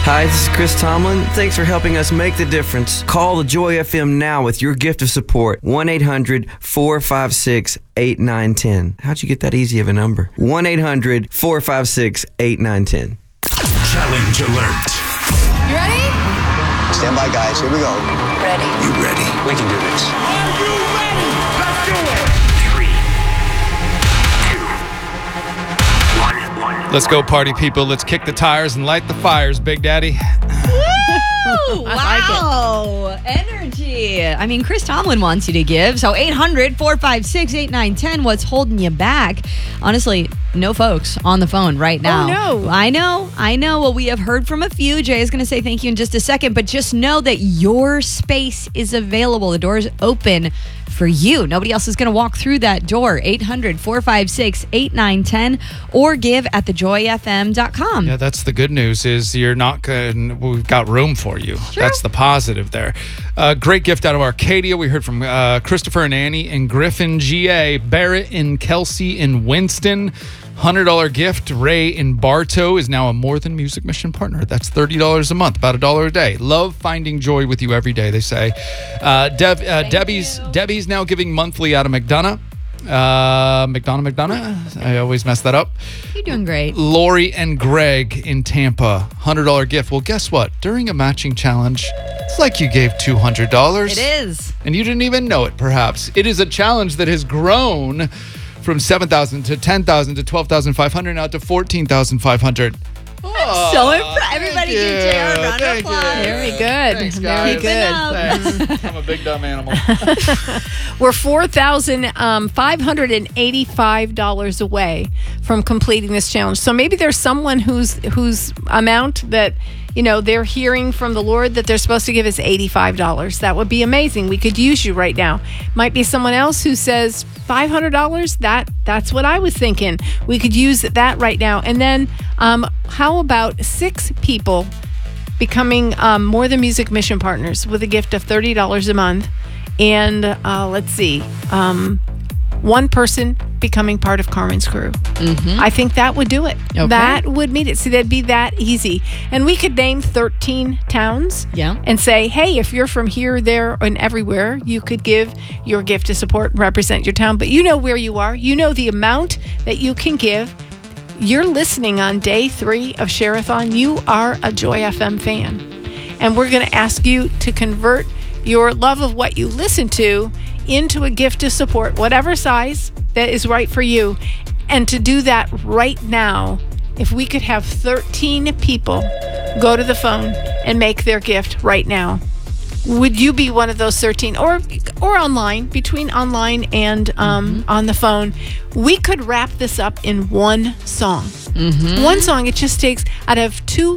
Hi, this is Chris Tomlin. Thanks for helping us make the difference. Call the Joy FM now with your gift of support. 1-800-456-8910. How'd you get that easy of a number? 1-800-456-8910. Challenge alert. You ready? Stand by, guys. Here we go. Ready. You ready? We can do this. Are you ready? Let's do it. 3, 2, 1. Let's go, party people. Let's kick the tires and light the fires, Big Daddy. Woo! Wow. Energy. I mean, Chris Tomlin wants you to give. So 800-456-8910. What's holding you back? Honestly, no folks on the phone right now. Oh, no. I know. Well, we have heard from a few. Jay is going to say thank you in just a second, but just know that your space is available. The door is open for you. Nobody else is going to walk through that door. 800-456-8910 or give at thejoyfm.com. Yeah, that's the good news is you're not good. We've got room for you. Sure. That's the positive there. Great gift out of Arcadia. We heard from Christopher and Annie in Griffin, GA, Barrett in Kelsey in Winston. $100 gift. Ray in Bartow is now a More Than Music Mission partner. That's $30 a month, about $1 a day. Love finding joy with you every day, they say. Debbie's now giving monthly out of McDonough. McDonough. I always mess that up. You're doing great. Lori and Greg in Tampa, $100 gift. Well, guess what? During a matching challenge, it's like you gave $200. It is. And you didn't even know it, perhaps. It is a challenge that has grown from 7,000 to 10,000 to 12,500 now to 14,500. So impressed. Everybody give Jay a round of applause. Very good. Thanks, Very guys. good. Thanks. I'm a big dumb animal. We're $4,585 away from completing this challenge. So maybe there's someone whose amount that they're hearing from the Lord that they're supposed to give is $85. That would be amazing. We could use you right now. Might be someone else who says $500. That's what I was thinking. We could use that right now. And then how about 6 people becoming More Than Music Mission partners with a gift of $30 a month? And let's see, 1 person becoming part of Carmen's crew. Mm-hmm. I think that would do it. Okay. That would meet it. See, that'd be that easy. And we could name 13 towns and say, hey, if you're from here, there, and everywhere, you could give your gift to support and represent your town. But you know where you are. You know the amount that you can give. You're listening on day 3 of Share-a-thon. You are a Joy FM fan. And we're going to ask you to convert your love of what you listen to into a gift to support whatever size that is right for you. And to do that right now, if we could have 13 people go to the phone and make their gift right now, would you be one of those 13? Or online, between online and on the phone, we could wrap this up in one song. Mm-hmm. One song. It just takes out of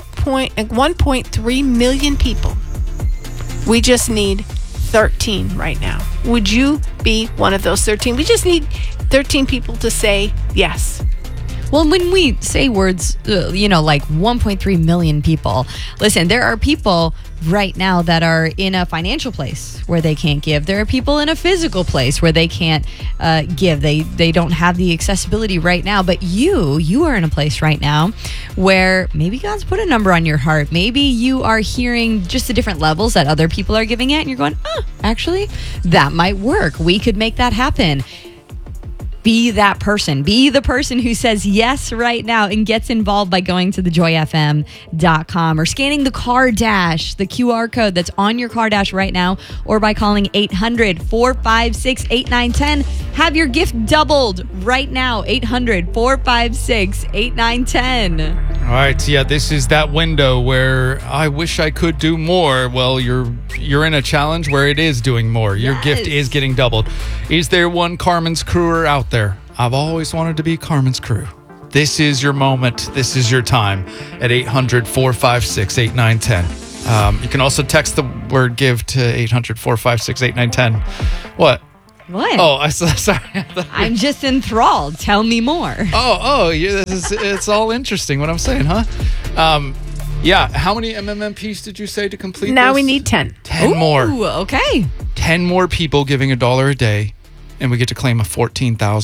1.3 million people. We just need 13 right now. Would you be one of those 13? We just need 13 people to say yes. Well, when we say words, like 1.3 million people, listen, there are people right now that are in a financial place where they can't give. There are people in a physical place where they can't give. They don't have the accessibility right now. But you are in a place right now where maybe God's put a number on your heart. Maybe you are hearing just the different levels that other people are giving at, and you're going, actually, that might work. We could make that happen. Be that person. Be the person who says yes right now and gets involved by going to thejoyfm.com or scanning the car dash, the QR code that's on your car dash right now, or by calling 800-456-8910. Have your gift doubled right now. 800-456-8910. All right, yeah, this is that window where I wish I could do more. Well, you're in a challenge where it is doing more. Your gift is getting doubled. Is there one Carmen's crewer out there? I've always wanted to be Carmen's crew. This is your moment. This is your time at 800-456-8910. You can also text the word give to 800-456-8910. What? What? Oh, sorry. I'm just enthralled. Tell me more. It's all interesting what I'm saying, huh? Yeah, how many MMMPs did you say to complete now this? We need 10. 10 more. Okay. 10 more people giving $1 a day, and we get to claim a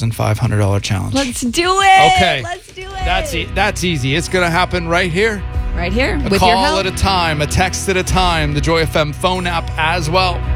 $14,500 challenge. Let's do it. Okay. Let's do it. That's easy. It's going to happen right here Right here A with your call help. at a time, a text at a time, the Joy FM phone app as well.